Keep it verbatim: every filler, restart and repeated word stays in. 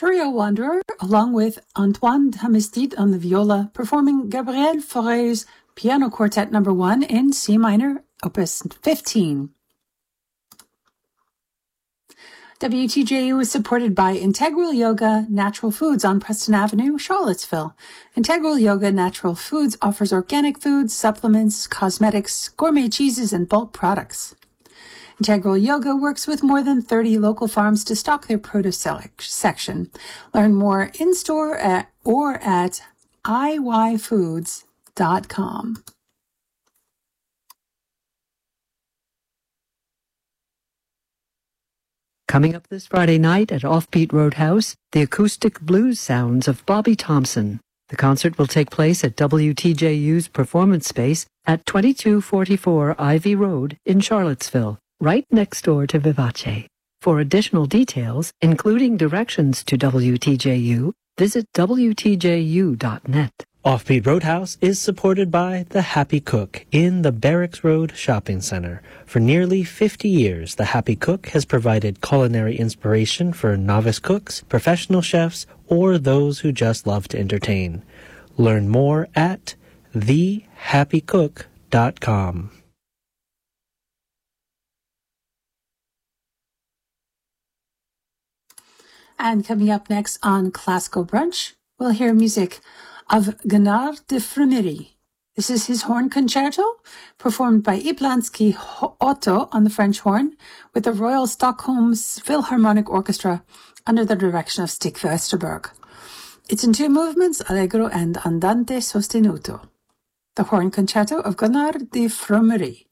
Trio Wanderer, along with Antoine Hamistide on the viola, performing Gabriel Fauré's Piano Quartet number one in C minor, opus fifteen. W T J U is supported by Integral Yoga Natural Foods on Preston Avenue, Charlottesville. Integral Yoga Natural Foods offers organic foods, supplements, cosmetics, gourmet cheeses, and bulk products. Integral Yoga works with more than thirty local farms to stock their produce section. Learn more in-store at, or at i y foods dot com. Coming up this Friday night at Offbeat Roadhouse, the acoustic blues sounds of Bobby Thompson. The concert will take place at W T J U's performance space at twenty-two forty-four Ivy Road in Charlottesville, right next door to Vivace. For additional details, including directions to W T J U, visit W T J U dot net. Offbeat Roadhouse is supported by The Happy Cook in the Barracks Road Shopping Center. For nearly fifty years, The Happy Cook has provided culinary inspiration for novice cooks, professional chefs, or those who just love to entertain. Learn more at the happy cook dot com. And coming up next on Classical Brunch, we'll hear music of Gunnar de Frumery. This is his horn concerto, performed by Iblansky Otto on the French horn, with the Royal Stockholm Philharmonic Orchestra under the direction of Stig Westerberg. It's in two movements, allegro and andante sostenuto. The horn concerto of Gunnar de Frumery.